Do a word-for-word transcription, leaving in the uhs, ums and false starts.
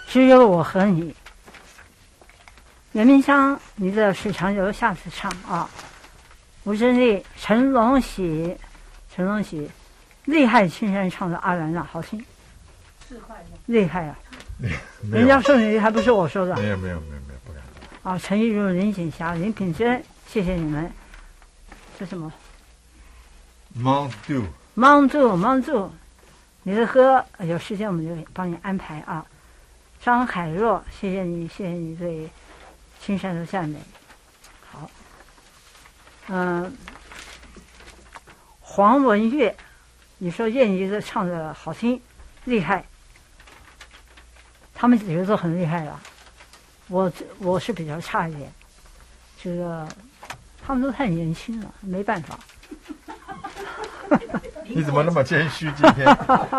只有我和你。袁明湘，你的水长游下次唱啊。吴珍丽、陈龙喜，陈龙喜厉害，青山唱的阿兰娜好听，厉害啊！人家说你还不是我说的。 没有没有没有没有，不敢。 啊，陈亦儒、林锦霞、林品珍，谢谢你们。这什么 ？Mount Dew。 Mount Dew，Mount Dew，你的歌有时间我们就帮你安排啊。张海若，谢谢你，谢谢你对青山的赞美。好，嗯、呃，黄文月，你说燕妮的唱的好听，厉害。他们几个都很厉害了，我我是比较差一点，这个他们都太年轻了，没办法。 你怎么那么谦虚今天？